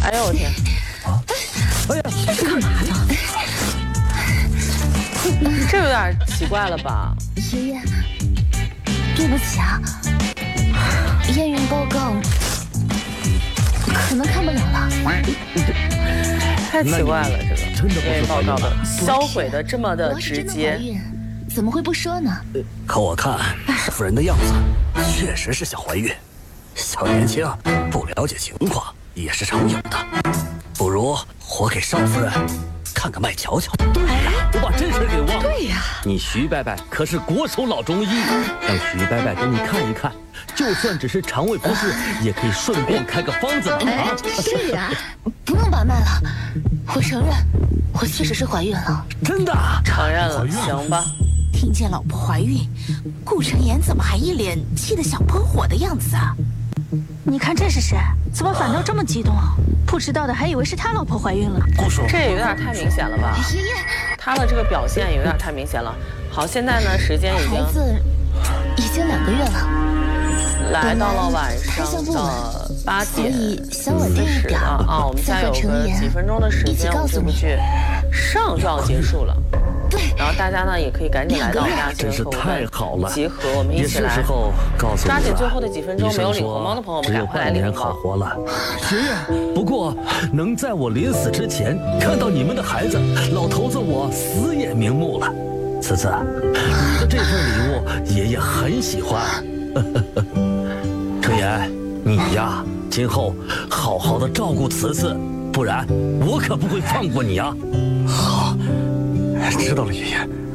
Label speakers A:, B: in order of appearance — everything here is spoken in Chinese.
A: 哎呦我天！
B: 哎呀，
C: 这是干嘛呢？
A: 这有点奇怪了吧？
D: 爷爷，对不起啊，验孕报告可能看不了了。
A: 太奇怪了，这个
B: 真的不
A: 验孕
B: 是怀孕
A: 报告的
B: 了。
A: 销毁的这么的
D: 我要是真的怀
A: 直接，
D: 孕，怎么会不说呢？
E: 可我看少夫人的样子，确实是想怀孕。小年轻不了解情况也是常有的，不如我给少夫人看个脉瞧瞧。
B: 我把这事给忘了。
C: 对呀，
B: 你徐伯伯可是国手老中医，让徐伯伯给你看一看，就算只是肠胃不适，也可以顺便开个方子嘛。啊，
D: 是呀，不用把脉了，我承认，我确实是怀孕了。
E: 真的？
A: 承认了，行吧？
C: 听见老婆怀孕，顾晨言怎么还一脸气得想喷火的样子啊？你看这是谁？怎么反倒这么激动？不知道的还以为是他老婆怀孕了。
E: 顾叔，
A: 这也有点太明显了吧？
D: 爷爷，
A: 他的这个表现也有点太明显了。好，现在呢，时间已经
D: 孩子已经2个月了，
A: 来到了晚上的8点
D: 所以想稳定一
A: 40
D: 点
A: 了啊，我们现在有个几分钟的时间，我们这部剧上就要结束了。
D: 对，
A: 然后大家呢也可以赶紧来到我们家
E: 真是太好了，
A: 集合，我们一
E: 也
A: 起来
E: 是时候告诉你
A: 抓紧
E: 了
A: 最后的几分钟，没有领红包的朋友们
E: 只有
A: 赶快来
E: 半年
A: 领红包。
E: 好活了。是，不过能在我临死之前看到你们的孩子，老头子我死也瞑目了。慈慈，你的这份礼物爷爷很喜欢。春言，你呀，今后好好的照顾慈慈，不然我可不会放过你啊。
F: 好，知道了，爷爷。